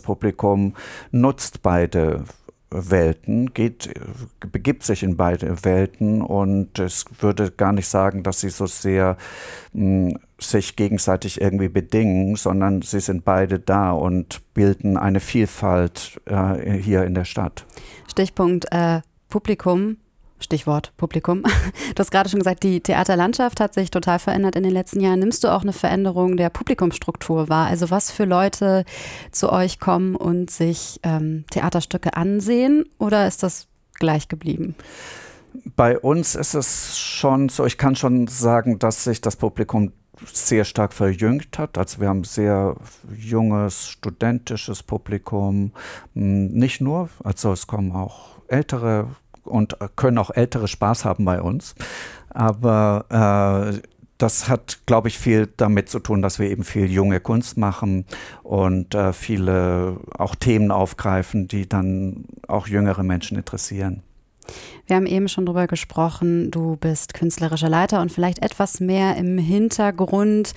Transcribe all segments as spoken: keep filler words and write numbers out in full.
Publikum nutzt beide Welten, geht, begibt sich in beide Welten und ich würde gar nicht sagen, dass sie so sehr mh, sich gegenseitig irgendwie bedingen, sondern sie sind beide da und bilden eine Vielfalt äh, hier in der Stadt. Stichpunkt äh, Publikum. Stichwort Publikum. Du hast gerade schon gesagt, die Theaterlandschaft hat sich total verändert in den letzten Jahren. Nimmst du auch eine Veränderung der Publikumsstruktur wahr? Also was für Leute zu euch kommen und sich ähm, Theaterstücke ansehen, oder ist das gleich geblieben? Bei uns ist es schon so, ich kann schon sagen, dass sich das Publikum sehr stark verjüngt hat. Also wir haben sehr junges, studentisches Publikum. Nicht nur, also es kommen auch ältere und können auch Ältere Spaß haben bei uns. Aber äh, das hat, glaube ich, viel damit zu tun, dass wir eben viel junge Kunst machen und äh, viele auch Themen aufgreifen, die dann auch jüngere Menschen interessieren. Wir haben eben schon drüber gesprochen, du bist künstlerischer Leiter und vielleicht etwas mehr im Hintergrund,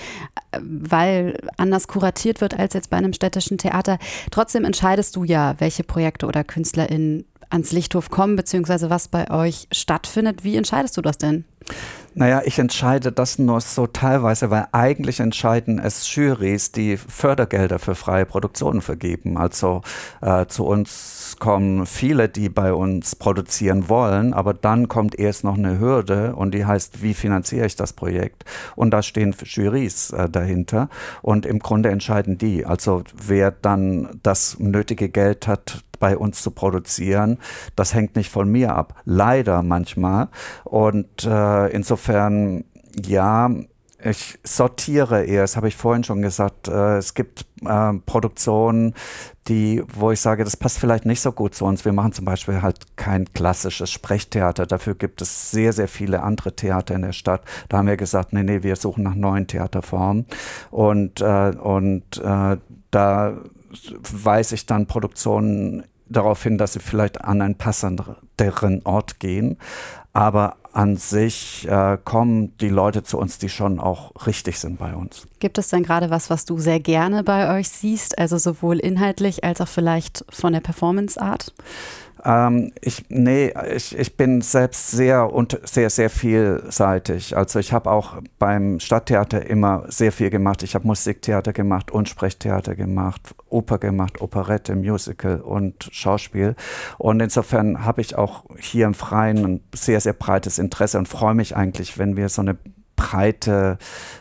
weil anders kuratiert wird als jetzt bei einem städtischen Theater. Trotzdem entscheidest du ja, welche Projekte oder KünstlerInnen ans Lichthof kommen, beziehungsweise was bei euch stattfindet. Wie entscheidest du das denn? Naja, ich entscheide das nur so teilweise, weil eigentlich entscheiden es Jurys, die Fördergelder für freie Produktionen vergeben. Also äh, zu uns kommen viele, die bei uns produzieren wollen, aber dann kommt erst noch eine Hürde und die heißt, wie finanziere ich das Projekt? Und da stehen Jurys äh, dahinter und im Grunde entscheiden die. Also wer dann das nötige Geld hat, bei uns zu produzieren, das hängt nicht von mir ab. Leider manchmal. Und äh, insofern, ja, ich sortiere eher, das habe ich vorhin schon gesagt, äh, es gibt äh, Produktionen, die, wo ich sage, das passt vielleicht nicht so gut zu uns. Wir machen zum Beispiel halt kein klassisches Sprechtheater. Dafür gibt es sehr, sehr viele andere Theater in der Stadt. Da haben wir gesagt, nee, nee, wir suchen nach neuen Theaterformen. Und, äh, und äh, da weise ich dann Produktionen darauf hin, dass sie vielleicht an einen passenderen Ort gehen. Aber an sich äh, kommen die Leute zu uns, die schon auch richtig sind bei uns. Gibt es denn gerade was, was du sehr gerne bei euch siehst, also sowohl inhaltlich als auch vielleicht von der Performance-Art? Ähm, ich, nee, ich, ich bin selbst sehr und sehr, sehr vielseitig. Also ich habe auch beim Stadttheater immer sehr viel gemacht. Ich habe Musiktheater gemacht und Sprechtheater gemacht, Oper gemacht, Operette, Musical und Schauspiel. Und insofern habe ich auch hier im Freien ein sehr, sehr breites Interesse und freue mich eigentlich, wenn wir so eine breite,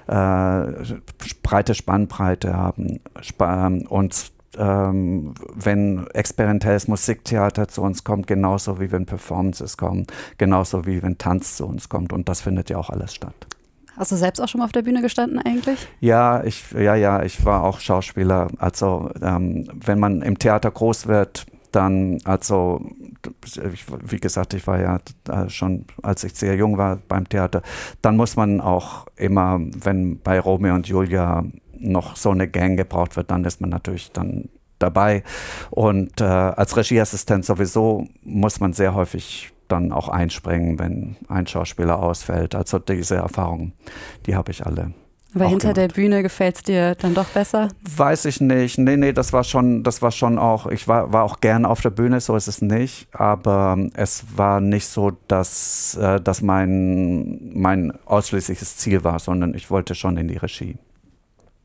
äh, breite Spannbreite haben und Ähm, wenn experimentelles Musiktheater zu uns kommt, genauso wie wenn Performances kommen, genauso wie wenn Tanz zu uns kommt. Und das findet ja auch alles statt. Hast du selbst auch schon mal auf der Bühne gestanden eigentlich? Ja, ich, ja, ja, ich war auch Schauspieler. Also ähm, wenn man im Theater groß wird, dann, also ich, wie gesagt, ich war ja äh, schon, als ich sehr jung war beim Theater, dann muss man auch immer, wenn bei Romeo und Julia noch so eine Gang gebraucht wird, dann ist man natürlich dann dabei. Und äh, als Regieassistent sowieso muss man sehr häufig dann auch einspringen, wenn ein Schauspieler ausfällt. Also diese Erfahrungen, die habe ich alle. Aber hinter gemacht. Der Bühne gefällt es dir dann doch besser? Weiß ich nicht. Nee, nee, das war schon, das war schon auch, ich war, war auch gern auf der Bühne, so ist es nicht. Aber es war nicht so, dass äh, das mein, mein ausschließliches Ziel war, sondern ich wollte schon in die Regie.